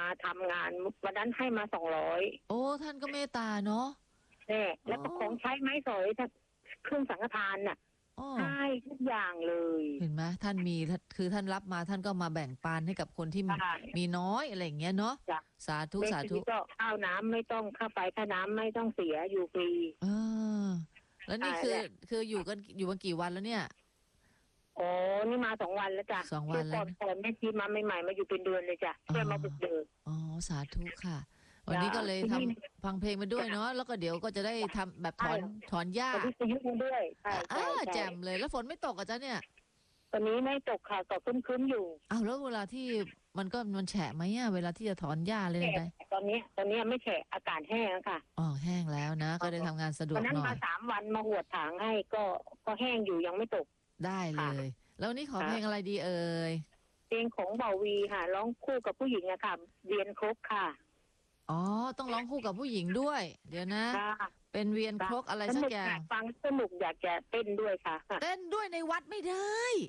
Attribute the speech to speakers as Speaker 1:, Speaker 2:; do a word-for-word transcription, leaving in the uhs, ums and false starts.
Speaker 1: ทำงานวันนั้นให้มาสองร้อย
Speaker 2: โอ้ท่านก็เมตตาเนาะ
Speaker 1: เนี่ยแล้วก็ของใช้ไม้สอยเครื่องสังฆทานน่ะให้ทุกอย่างเลย
Speaker 2: เห็นไหมท่านมีคือท่านรับมาท่านก็มาแบ่งปันให้กับคนที่มีน้อยอะไรอย่างเงี้ยเนาะสาธุสาธุ
Speaker 1: ก็ข้าวน้ำไม่ต้องค่าไฟค่าน้ำไม่ต้องเสียอยู่ฟรี
Speaker 2: เออแล้วนี่คือคืออยู่กันอยู่มากี่วันแล้วเนี่ย
Speaker 1: โอ้นี่มาสองวันแล้วจ้ะ
Speaker 2: สองวันแล้ว
Speaker 1: ก่อนแม่ชีมาใหม่ๆมาอยู่เป็นเดือนเลยจ้ะแค่มาบุกเดิน
Speaker 2: อ๋อสาธุค่ะวันนี้ก็เลยทำฟังเพลงไปด้วยเนาะแล้วก็เดี๋ยวก็จะได้ทำแบบถอนถอนหญ้า
Speaker 1: วิทยุด้วย
Speaker 2: อ่าแจ่มเลยแล้วฝนไม่ตกอ่ะจ๊ะเนี่ย
Speaker 1: ตอนนี้ไม่ตกค่ะก็ครึ้มๆอยู่
Speaker 2: อ้าวแล้วเวลาที่มันก็มันแฉะไหมอ่ะเวลาที่จะถอนหญ้าเลย
Speaker 1: ไงตอนนี้ตอนนี้ไม่แฉะอากาศแห้งแล้วค่ะ
Speaker 2: อ๋อแห้งแล้วนะก็ได้ทำงานสะดวกหน่อยวันนั้น
Speaker 1: มาสามวันมาหวดถางให้ก็ก็แห้งอยู่ยังไม่ตก
Speaker 2: ได้เลยแล้วนี่ขอเพลงอะไรดีเอ่ย
Speaker 1: เพลงของเบาวีค่ะร้องคู่กับผู้หญิงอะค่ะเวียนครกค่ะ
Speaker 2: อ๋อต้องร้องคู่กับผู้หญิงด้วยเดี๋ยวนะเป็นเวียนครกอะไรสักอย่าง
Speaker 1: ฟังสนุกอยากจะเต้นด้วยค่ะ
Speaker 2: เต้นด้วยในวัดไม่ได้